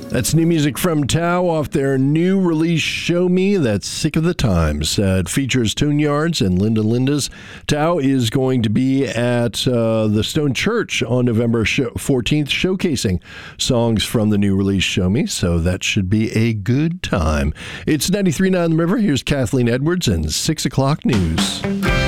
That's new music from Tao off their new release, Show Me. That's Sick of the Times. It features Tune Yards and Linda Lindas. Tao is going to be at the Stone Church on November 14th, showcasing songs from the new release, Show Me. So that should be a good time. It's 93.9 The River. Here's Kathleen Edwards and 6 o'clock news.